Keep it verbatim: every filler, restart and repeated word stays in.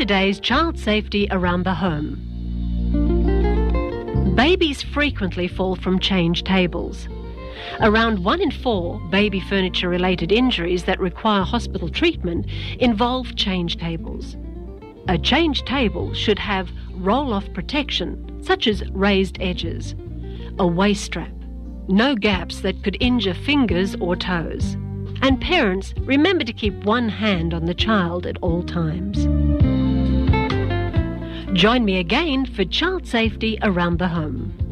today's Child Safety Around the Home. Babies frequently fall from change tables. Around one in four baby furniture-related injuries that require hospital treatment involve change tables. A change table should have roll-off protection, such as raised edges, a waist strap, no gaps that could injure fingers or toes. And parents, remember to keep one hand on the child at all times. Join me again for Child Safety Around the Home.